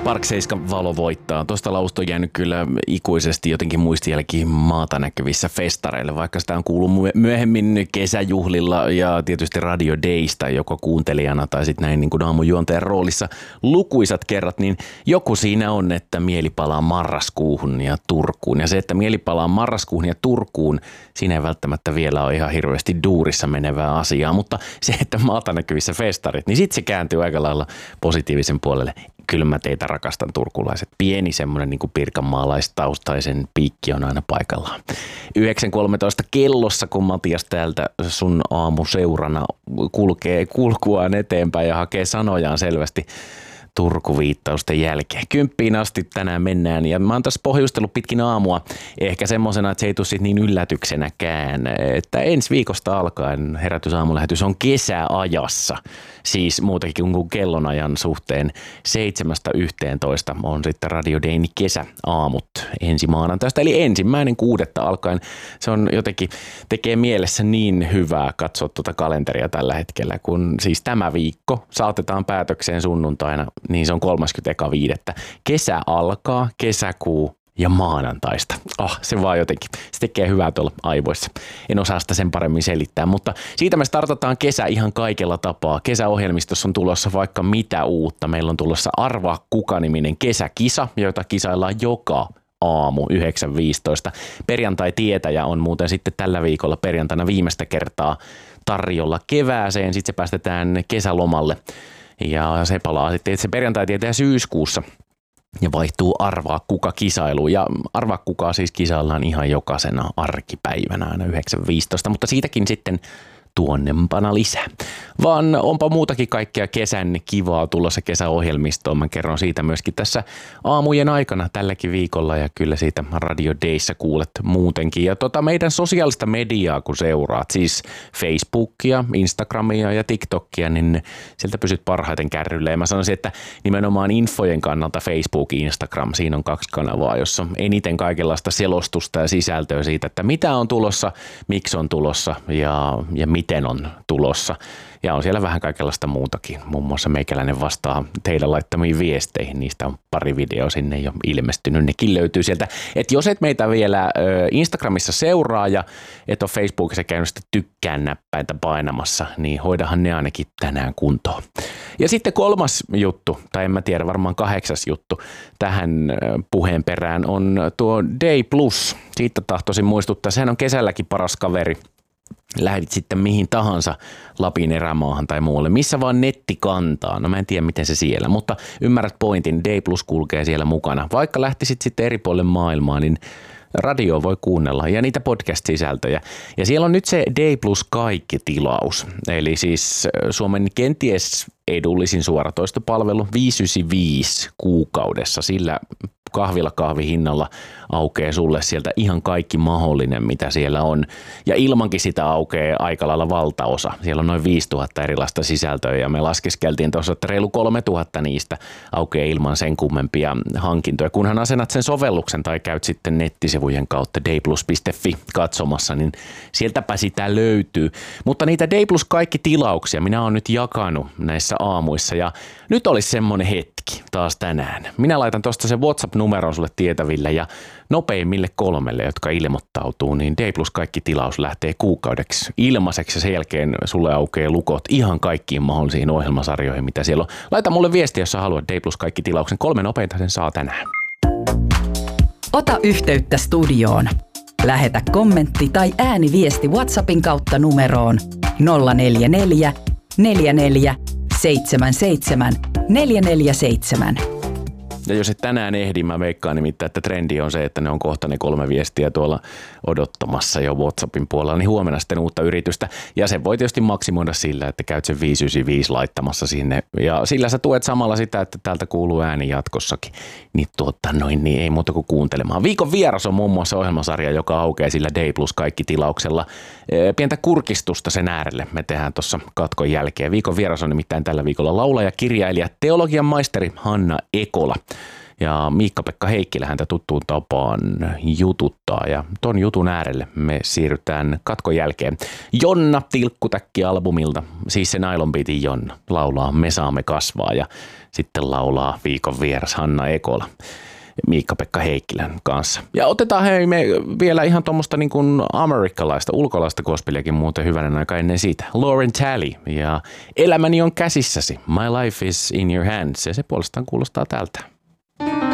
Park 7 valo voittaa. Tuosta laulusta on jäänyt kyllä ikuisesti jotenkin muistijälkiin maata näkyvissä festareille, vaikka sitä on kuullut myöhemmin kesäjuhlilla ja tietysti Radio Daysta joko kuuntelijana tai sitten näin niin kuin aamujuontajan roolissa lukuisat kerrat, niin joku siinä on, että mieli palaa marraskuuhun ja Turkuun. Ja se, että mieli palaa marraskuuhun ja Turkuun, siinä ei välttämättä vielä ole ihan hirveästi duurissa menevää asiaa, mutta se, että maata näkyvissä festarit, niin sitten se kääntyy aika lailla positiivisen puolelle. Kyllä mä teitä rakastan, turkulaiset. Pieni semmoinen niin kuin pirkanmaalaistaustaisen piikki on aina paikallaan. 9.13 kellossa, kun Matias täältä sun aamuseurana kulkee kulkuaan eteenpäin ja hakee sanojaan selvästi Turku-viittausten jälkeen. 10 asti tänään mennään ja mä oon tässä pohjustellut pitkin aamua ehkä semmosena, että se ei tule sit niin yllätyksenäkään, että ensi viikosta alkaen herätysaamulähetys on kesäajassa. Siis muutenkin kuin kellonajan suhteen 7-11 on sitten Radio Dayn kesäaamut ensi maanantaista, eli 1.6. alkaen. Se on jotenkin, tekee mielessä niin hyvää katsoa tuota kalenteria tällä hetkellä, kun siis tämä viikko saatetaan päätökseen sunnuntaina, niin se on 30.5. Kesä alkaa, kesäkuu ja maanantaista. Se vaan jotenkin, se tekee hyvää tuolla aivoissa. En osaa sitä sen paremmin selittää, mutta siitä me startataan kesä ihan kaikella tapaa. Kesäohjelmistossa on tulossa vaikka mitä uutta. Meillä on tulossa Arvaa kuka-niminen kesäkisa, jota kisaillaan joka aamu 9.15. Perjantai-tietäjä on muuten sitten tällä viikolla perjantaina viimeistä kertaa tarjolla kevääseen. Sitten se päästetään kesälomalle ja se palaa sitten se perjantai-tietäjä syyskuussa. Ja vaihtuu Arvaa kuka -kisailuun. Ja Arvaa kukaa siis kisaillaan ihan jokaisena arkipäivänä aina 9.15, mutta siitäkin sitten tuonnempana lisää. Vaan onpa muutakin kaikkea kesän kivaa tulossa kesäohjelmistoon. Mä kerron siitä myöskin tässä aamujen aikana tälläkin viikolla ja kyllä siitä Radio Dayssä kuulet muutenkin. Ja meidän sosiaalista mediaa kun seuraat, siis Facebookia, Instagramia ja TikTokia, niin sieltä pysyt parhaiten kärryllä. Ja mä sanoisin, että nimenomaan infojen kannalta Facebook, Instagram, siinä on 2 kanavaa, jossa on eniten kaikenlaista selostusta ja sisältöä siitä, että mitä on tulossa, miksi on tulossa ja miten on tulossa. Ja on siellä vähän kaikenlaista muutakin. Muun muassa meikäläinen vastaa teidän laittamiin viesteihin. Niistä on pari videoa sinne jo ilmestynyt. Nekin löytyy sieltä. Et jos et meitä vielä Instagramissa seuraa ja et ole Facebookissa käynyt sitä tykkään näppäintä painamassa, niin hoidahan ne ainakin tänään kuntoon. Ja sitten 3. juttu, tai en mä tiedä, varmaan 8. juttu tähän puheen perään on tuo Day Plus. Siitä tahtoisin muistuttaa. Sehän on kesälläkin paras kaveri. Lähdit sitten mihin tahansa Lapin erämaahan tai muualle, missä vaan netti kantaa. No mä en tiedä miten se siellä, mutta ymmärrät pointin, Day Plus kulkee siellä mukana. Vaikka lähtisit sitten eri puolille maailmaa, niin radio voi kuunnella ja niitä podcast-sisältöjä. Ja siellä on nyt se Day Plus kaikki -tilaus. Eli siis Suomen kenties edullisin suoratoistopalvelu 595 kuukaudessa. Sillä kahvihinnalla aukeaa sulle sieltä ihan kaikki mahdollinen, mitä siellä on. Ja ilmankin sitä aukeaa aika lailla valtaosa. Siellä on noin 5000 erilaista sisältöä ja me laskeskeltiin tuossa, että reilu 3000 niistä aukeaa ilman sen kummempia hankintoja. Kunhan asennat sen sovelluksen tai käyt sitten nettisivujen kautta dayplus.fi katsomassa, niin sieltäpä sitä löytyy. Mutta niitä Day Plus kaikki -tilauksia minä olen nyt jakanut näissä aamuissa ja nyt olisi semmoinen hetki taas tänään. Minä laitan tuosta se WhatsApp-numeron sulle tietäville ja nopeimmille 3, jotka ilmoittautuu, niin Day Plus kaikki -tilaus lähtee kuukaudeksi ilmaiseksi ja sen jälkeen sulle aukeaa lukot ihan kaikkiin mahdollisiin ohjelmasarjoihin, mitä siellä on. Laita mulle viestiä, jos sä haluat Day Plus kaikki -tilauksen. 3 nopeinta sen saa tänään. Ota yhteyttä studioon. Lähetä kommentti tai ääniviesti WhatsAppin kautta numeroon 044 44 77 447. Ja jos et tänään ehdi, mä veikkaan nimittäin, että trendi on se, että ne on kohta ne 3 viestiä tuolla odottamassa jo WhatsAppin puolella, niin huomenna sitten uutta yritystä. Ja sen voi tietysti maksimoida sillä, että käyt sen 595 laittamassa sinne. Ja sillä sä tuet samalla sitä, että täältä kuuluu ääni jatkossakin. Niin ei muuta kuin kuuntelemaan. Viikon vieras on muun muassa ohjelmasarja, joka aukeaa sillä Day Plus kaikki -tilauksella. Pientä kurkistusta sen äärelle me tehdään tuossa katkon jälkeen. Viikon vieras on nimittäin tällä viikolla laulaja, kirjailija, teologian maisteri Hanna Ekola. Ja Miikka-Pekka Heikkilä häntä tuttuun tapaan jututtaa ja ton jutun äärelle me siirrytään katkon jälkeen. Jonna Tilkkutäkki -albumilta, siis se Nylon Beatin Jonna, laulaa Me saamme kasvaa ja sitten laulaa viikon vieras Hanna Ekola Miikka-Pekka Heikkilän kanssa. Ja otetaan me vielä ihan tuommoista niin kuin amerikkalaista, ulkolaista gospeliakin muuten hyvänen aika ennen siitä. Lauren Talley ja Elämäni on käsissäsi. My life is in your hands. Ja se puolestaan kuulostaa tältä.